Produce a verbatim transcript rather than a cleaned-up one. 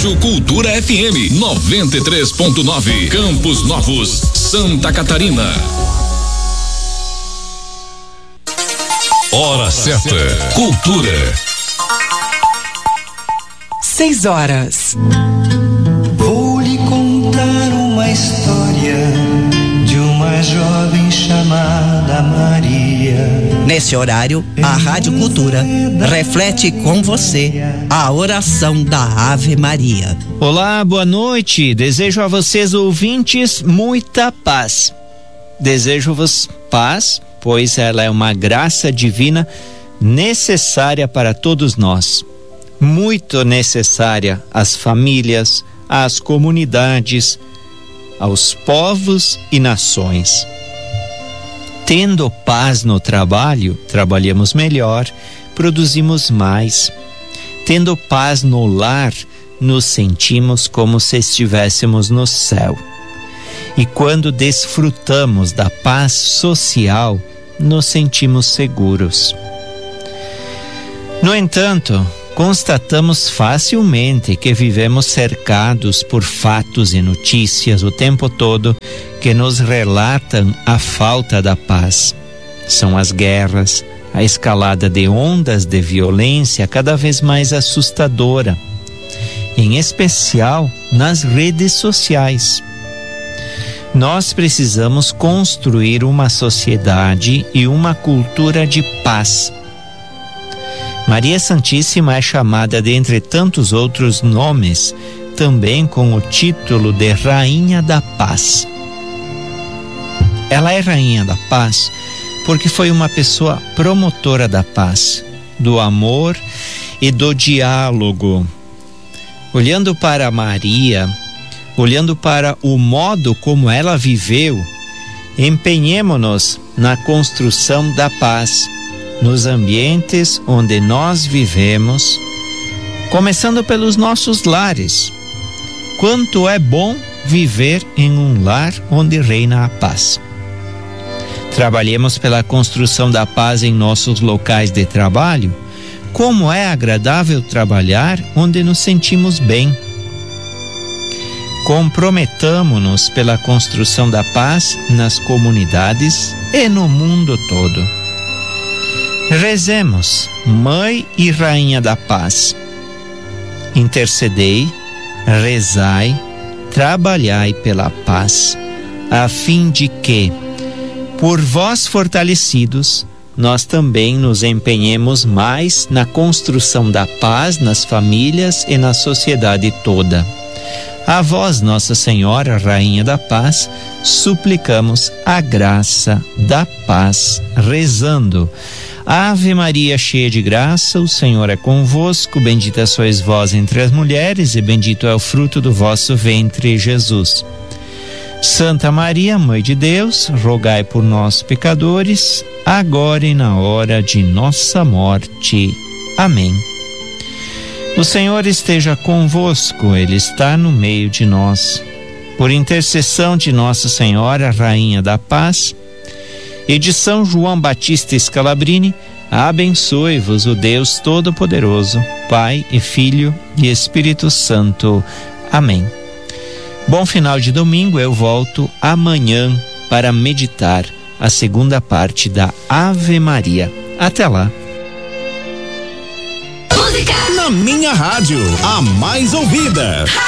Rádio Cultura F M noventa e três ponto nove, Campos Novos, Santa Catarina. Hora certa, cultura. Seis horas. Vou lhe contar uma história de uma jovem chamada Maria. Nesse horário, a Rádio Cultura reflete com você a oração da Ave Maria. Olá, boa noite. Desejo a vocês, ouvintes, muita paz. Desejo-vos paz, pois ela é uma graça divina necessária para todos nós. Muito necessária às famílias, às comunidades, aos povos e nações. Tendo paz no trabalho, trabalhamos melhor, produzimos mais. Tendo paz no lar, nos sentimos como se estivéssemos no céu. E quando desfrutamos da paz social, nos sentimos seguros. No entanto, constatamos facilmente que vivemos cercados por fatos e notícias o tempo todo que nos relatam a falta da paz. São as guerras, a escalada de ondas de violência cada vez mais assustadora, em especial nas redes sociais. Nós precisamos construir uma sociedade e uma cultura de paz. Maria Santíssima é chamada, dentre tantos outros nomes, também com o título de Rainha da Paz. Ela é Rainha da Paz porque foi uma pessoa promotora da paz, do amor e do diálogo. Olhando para Maria, olhando para o modo como ela viveu, empenhemo-nos na construção da paz nos ambientes onde nós vivemos, começando pelos nossos lares. Quanto é bom viver em um lar onde reina a paz. Trabalhemos pela construção da paz em nossos locais de trabalho. Como é agradável trabalhar onde nos sentimos bem. Comprometamo-nos pela construção da paz nas comunidades e no mundo todo. Rezemos, Mãe e Rainha da Paz. Intercedei, rezai, trabalhai pela paz, a fim de que, por vós fortalecidos, nós também nos empenhemos mais na construção da paz nas famílias e na sociedade toda. A vós, Nossa Senhora, Rainha da Paz, suplicamos a graça da paz, rezando: Ave Maria, cheia de graça, o Senhor é convosco, bendita sois vós entre as mulheres e bendito é o fruto do vosso ventre, Jesus. Santa Maria, Mãe de Deus, rogai por nós, pecadores, agora e na hora de nossa morte. Amém. O Senhor esteja convosco, Ele está no meio de nós. Por intercessão de Nossa Senhora, Rainha da Paz, e de São João Batista Scalabrini, abençoe-vos o Deus Todo-Poderoso, Pai e Filho e Espírito Santo. Amém. Bom final de domingo, eu volto amanhã para meditar a segunda parte da Ave Maria. Até lá. Na minha rádio, a mais ouvida.